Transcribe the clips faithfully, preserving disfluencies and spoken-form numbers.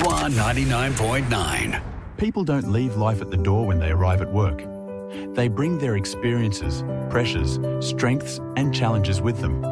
Swan ninety-nine point nine. People don't leave life at the door when they arrive at work. They bring their experiences, pressures, strengths and challenges with them.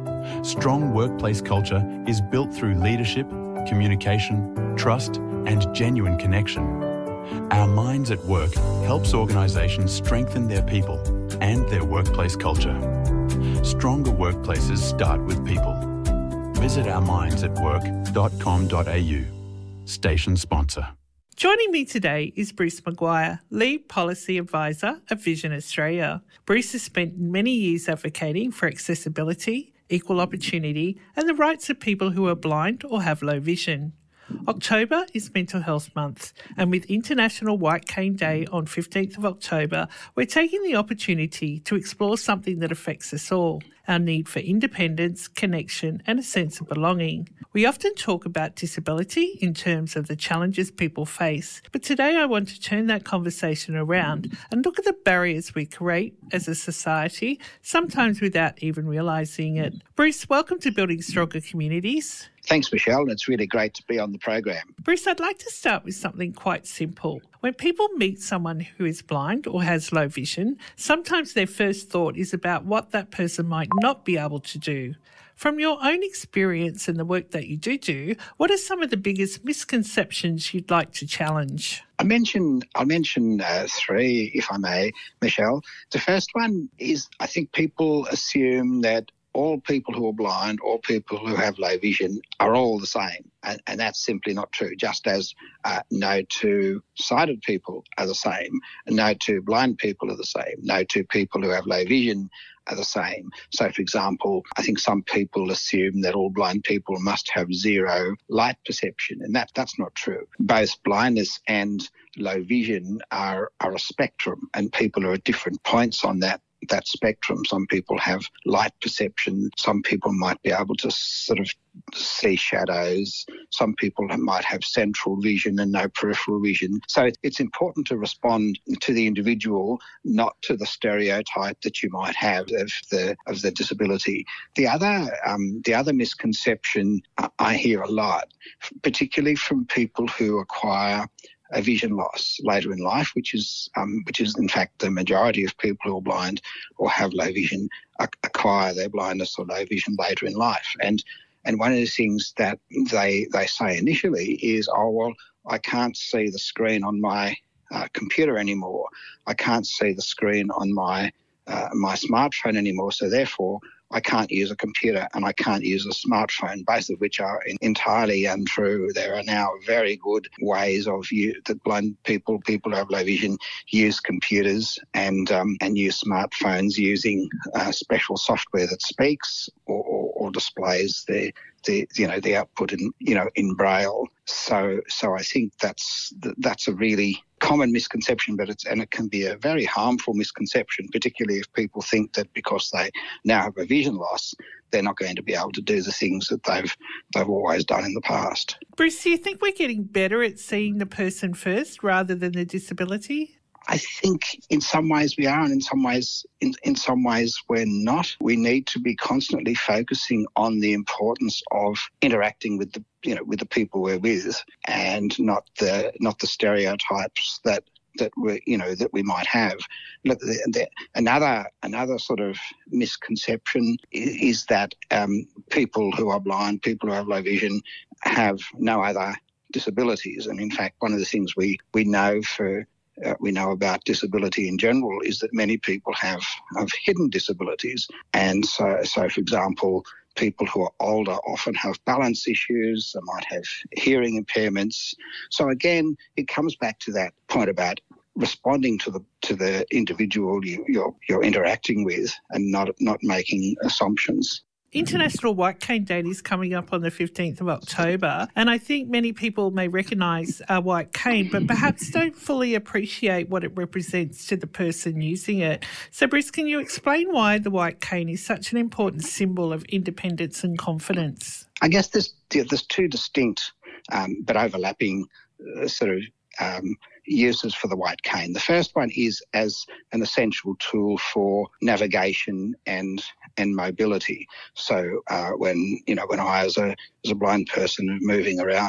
Strong workplace culture is built through leadership, communication, trust and genuine connection. Our Minds at Work helps organisations strengthen their people and their workplace culture. Stronger workplaces start with people. Visit our minds at work dot com dot a u. Station sponsor. Joining me today is Bruce Maguire, Lead Policy Advisor at Vision Australia. Bruce has spent many years advocating for accessibility, equal opportunity and the rights of people who are blind or have low vision. October is Mental Health Month, and with International White Cane Day on fifteenth of October, we're taking the opportunity to explore something that affects us all, our need for independence, connection and a sense of belonging. We often talk about disability in terms of the challenges people face, but today I want to turn that conversation around and look at the barriers we create as a society, sometimes without even realising it. Bruce, welcome to Building Stronger Communities. Thanks, Michelle. It's really great to be on the program. Bruce, I'd like to start with something quite simple. When people meet someone who is blind or has low vision, sometimes their first thought is about what that person might not be able to do. From your own experience and the work that you do do, what are some of the biggest misconceptions you'd like to challenge? I mentioned, I'll mention uh, three, if I may, Michelle. The first one is I think people assume that all people who are blind, all people who have low vision are all the same. And, and that's simply not true. Just as uh, no two sighted people are the same, and no two blind people are the same, no two people who have low vision are the same. So, for example, I think some people assume that all blind people must have zero light perception, and that, that's not true. Both blindness and low vision are, are a spectrum, and people are at different points on that that spectrum. Some people have light perception, some people might be able to sort of see shadows, some people might have central vision and no peripheral vision. So it's important to respond to the individual, not to the stereotype that you might have of the of the disability. The other um, the other misconception I hear a lot, particularly from people who acquire a vision loss later in life, which is um, which is in fact the majority of people who are blind or have low vision acquire their blindness or low vision later in life. And and one of the things that they they say initially is, oh well, I can't see the screen on my uh, computer anymore. I can't see the screen on my uh, my smartphone anymore. So therefore, I can't use a computer and I can't use a smartphone, both of which are entirely untrue. There are now very good ways of you that blind people, people who have low vision, use computers and um, and use smartphones using uh, special software that speaks or, or, or displays the the you know the output in you know in braille. So so I think that's that's a really common misconception, but it's and it can be a very harmful misconception, particularly if people think that because they now have a vision loss, they're not going to be able to do the things that they've they've always done in the past. Bruce, do you think we're getting better at seeing the person first rather than the disability? I think in some ways we are, and in some ways, in, in some ways we're not. We need to be constantly focusing on the importance of interacting with the, you know, with the people we're with, and not the not the stereotypes that that we, you know, that we might have. Look, the, the, another another sort of misconception is, is that um, people who are blind, people who have low vision, have no other disabilities. And in fact, one of the things we we know for Uh, we know about disability in general is that many people have, have hidden disabilities. And so, so, for example, people who are older often have balance issues, they might have hearing impairments. So again, it comes back to that point about responding to the to the individual you, you're, you're interacting with and not not making assumptions. International White Cane Day is coming up on the fifteenth of October, and I think many people may recognise a white cane but perhaps don't fully appreciate what it represents to the person using it. So, Bruce, can you explain why the white cane is such an important symbol of independence and confidence? I guess there's, there's two distinct um, but overlapping uh, sort of um, uses for the white cane. The first one is as an essential tool for navigation and and mobility. So uh, when you know when I as a as a blind person moving around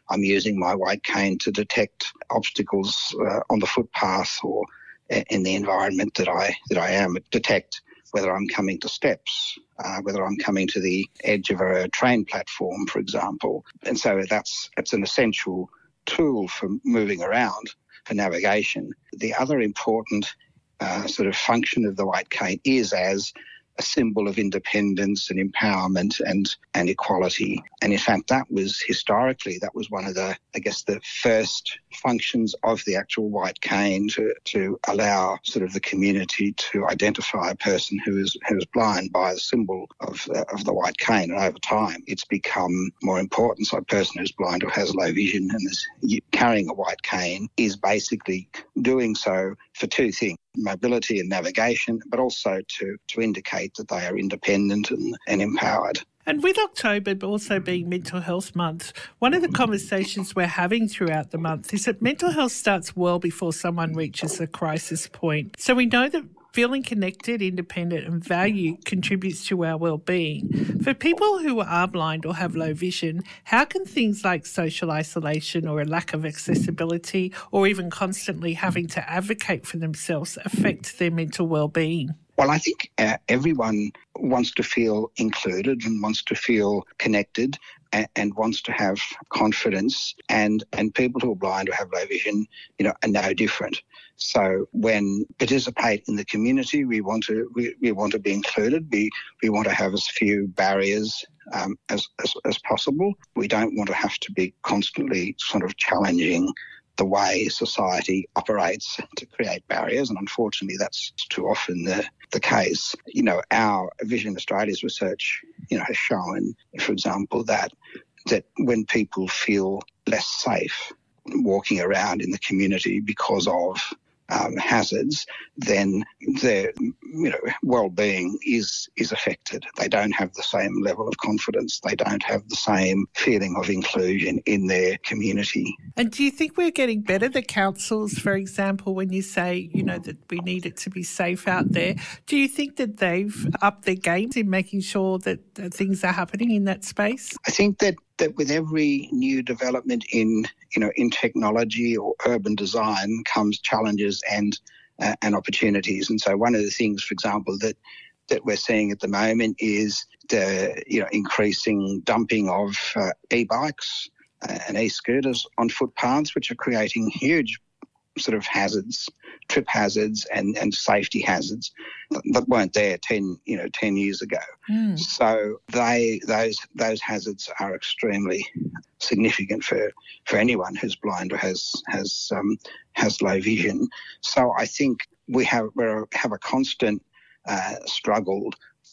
I'm using my white cane to detect obstacles uh, on the footpath or in the environment that I that I am, detect whether I'm coming to steps, uh, whether I'm coming to the edge of a train platform, for example. And so that's it's an essential tool for moving around, for navigation. The other important uh, sort of function of the white cane is as a symbol of independence and empowerment and, and equality. And in fact, that was historically, that was one of the, I guess, the first functions of the actual white cane to, to allow sort of the community to identify a person who is who is blind by the symbol of, uh, of the white cane. And over time, it's become more important. So a person who's blind or has low vision and is carrying a white cane is basically doing so for two things: mobility and navigation, but also to, to indicate that they are independent and, and empowered. And with October also being Mental Health Month, one of the conversations we're having throughout the month is that mental health starts well before someone reaches a crisis point. So we know that feeling connected, independent and valued contributes to our well-being. For people who are blind or have low vision, how can things like social isolation or a lack of accessibility or even constantly having to advocate for themselves affect their mental well-being? Well, I think uh, everyone wants to feel included and wants to feel connected and, and wants to have confidence. And, and people who are blind or have low vision, you know, are no different. So when participate in the community, we want to we, we want to be included. We we want to have as few barriers um, as, as as possible. We don't want to have to be constantly sort of challenging the way society operates to create barriers, and unfortunately that's too often the, the case. You know, our Vision Australia's research, you know, has shown, for example, that that when people feel less safe walking around in the community because of Um, hazards, then their you know well-being is is affected. They don't have the same level of confidence. They don't have the same feeling of inclusion in their community. And do you think we're getting better, the councils, for example, when you say, you know, that we need it to be safe out there? Do you think that they've upped their games in making sure that, that things are happening in that space? I think that that with every new development in, you know, in technology or urban design comes challenges and uh, and opportunities. And so one of the things, for example, that that we're seeing at the moment is the, you know, increasing dumping of uh, e-bikes uh, and e-scooters on footpaths, which are creating huge sort of hazards, trip hazards and, and safety hazards that weren't there ten, you know, ten years ago. Mm. So they those those hazards are extremely significant for, for anyone who's blind or has has um, has low vision. So I think we have we have a constant uh, struggle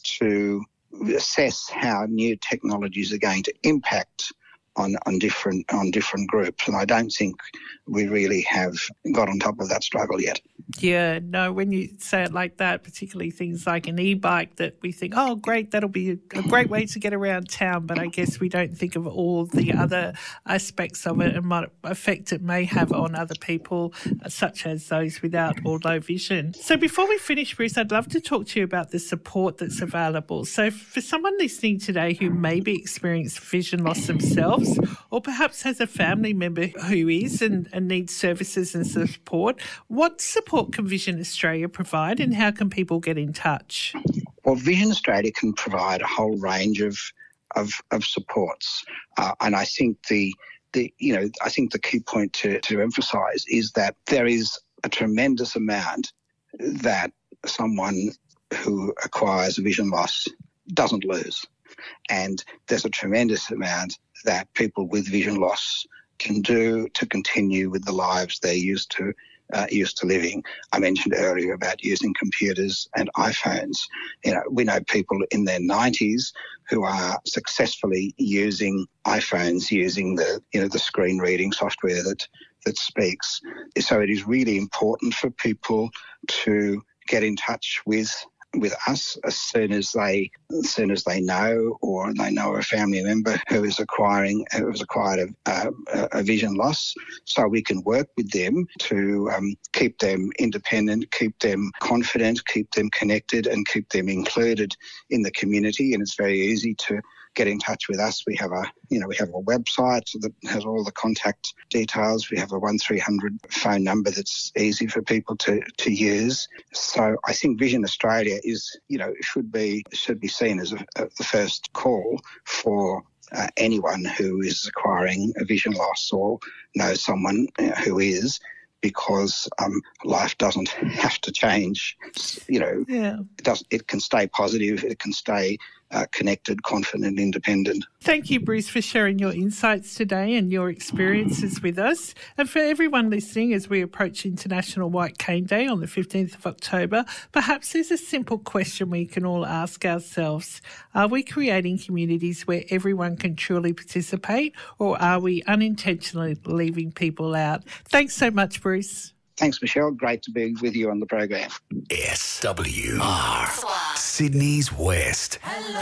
to assess how new technologies are going to impact on, on different on different groups, and I don't think we really have got on top of that struggle yet. Yeah, no, when you say it like that, particularly things like an e-bike that we think, oh, great, that'll be a, a great way to get around town, but I guess we don't think of all the other aspects of it and what effect it may have on other people, such as those without or low vision. So before we finish, Bruce, I'd love to talk to you about the support that's available. So for someone listening today who maybe experienced vision loss themselves or perhaps has a family member who is and, and needs services and support, what support can Vision Australia provide and how can people get in touch? Well, Vision Australia can provide a whole range of of, of supports, uh, and I think the the you know I think the key point to, to emphasise is that there is a tremendous amount that someone who acquires vision loss doesn't lose, and there's a tremendous amount that people with vision loss can do to continue with the lives they're used to uh, used to living. I mentioned earlier about using computers and iPhones. You know, we know people in their nineties who are successfully using iPhones, using the you know the screen reading software that that speaks. So it is really important for people to get in touch with with us as soon as they as soon as they know or they know a family member who is acquiring who has acquired a, a, a vision loss, so we can work with them to um, keep them independent, keep them confident, keep them connected and keep them included in the community. And it's very easy to get in touch with us. We have a, you know, we have a website that has all the contact details. We have a one three hundred phone number that's easy for people to, to use. So I think Vision Australia is, you know, should be should be seen as a, a, the first call for uh, anyone who is acquiring a vision loss or knows someone who is, because um, life doesn't have to change. You know, yeah. it does. It can stay positive. It can stay uh, connected, confident, independent. Thank you, Bruce, for sharing your insights today and your experiences with us. And for everyone listening, as we approach International White Cane Day on the fifteenth of October, perhaps there's a simple question we can all ask ourselves. Are we creating communities where everyone can truly participate, or are we unintentionally leaving people out? Thanks so much, Bruce. Thanks, Michelle. Great to be with you on the program. S W R, Sydney's West. Hello.